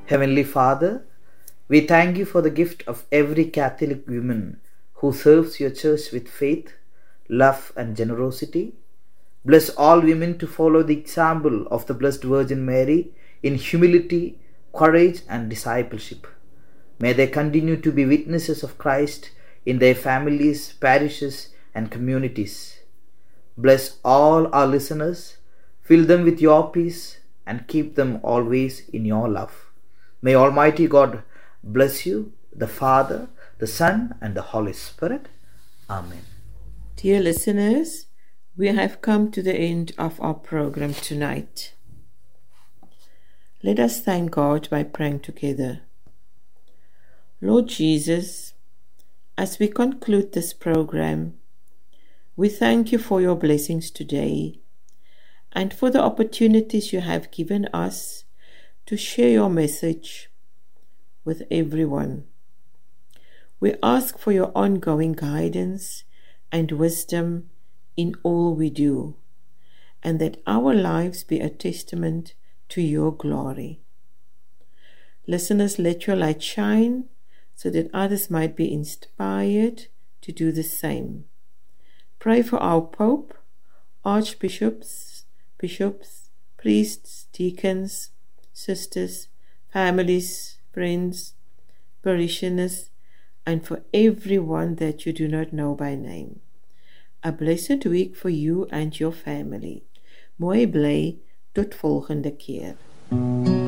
Heavenly Father, we thank you for the gift of every Catholic woman who serves your church with faith, love, and generosity. Bless all women to follow the example of the Blessed Virgin Mary in humility, courage, and discipleship. May they continue to be witnesses of Christ in their families, parishes, and communities. Bless all our listeners, fill them with your peace, and keep them always in your love. May Almighty God bless you, the Father, the Son, and the Holy Spirit. Amen. Dear listeners, we have come to the end of our program tonight. Let us thank God by praying together. Lord Jesus, as we conclude this program, we thank you for your blessings today and for the opportunities you have given us to share your message with everyone. We ask for your ongoing guidance and wisdom in all we do, and that our lives be a testament to your glory. Listeners, let your light shine so that others might be inspired to do the same. Pray for our Pope, archbishops, bishops, priests, deacons, sisters, families, friends, parishioners, and for everyone that you do not know by name. A blessed week for you and your family. Mooi bly, tot volgende keer.